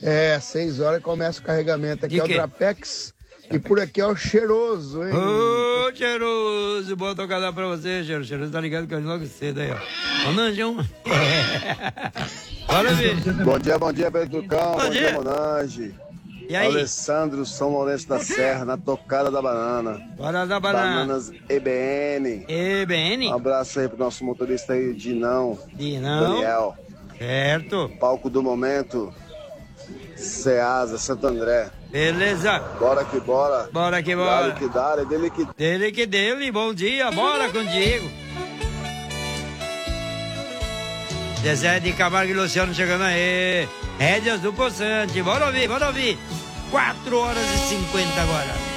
6 horas começa o carregamento. Aqui De é o quê? Drapex e por aqui é o Cheiroso, hein? Ô, Cheiroso, boa tocada pra você, Cheiroso. Cheiroso tá ligado com a gente logo cedo aí, ó. Ô, Nanjão. Bora ver. Bom dia, Pedro Tucão. Bom dia, Monange. E aí? Alessandro, São Lourenço da Serra, na tocada da banana. Bora da banana. Bananas EBN. EBN? Um abraço aí pro nosso motorista aí, Dinão. Dinão. Daniel. Certo. Palco do momento, Ceasa, Santo André. Beleza. Bora que bora. Bora que bora. Dale que dale, dele que... Dele que dele, bom dia, bora com o Diego. Zezé de Camargo e Luciano chegando aí. Rédeas do Poçante, bora ouvir. 4 horas e 50 agora.